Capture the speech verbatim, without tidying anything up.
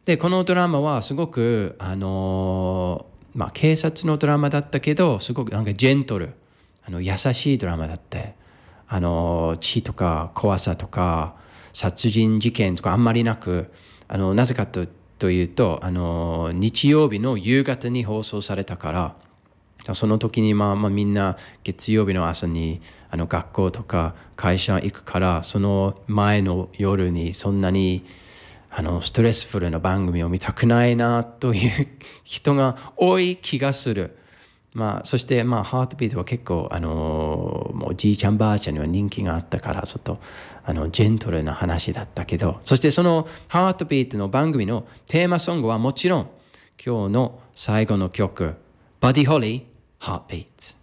でこのドラマはすごくあのーまあ警察のドラマだったけど、すごくなんかジェントル、あの優しいドラマだって、あの血とか怖さとか殺人事件とかあんまりなく、あのなぜかとというと、あの日曜日の夕方に放送されたから、その時にまあまあみんな月曜日の朝にあの学校とか会社行くから、その前の夜にそんなにあのストレスフルな番組を見たくないなという人が多い気がする。まあ、そしてまあハートビートは結構あのもうじいちゃんばあちゃんには人気があったから、ちょっとあのジェントルな話だったけど、そしてそのハートビートの番組のテーマソングはもちろん今日の最後の曲、バディ・ホリー、ハートビート。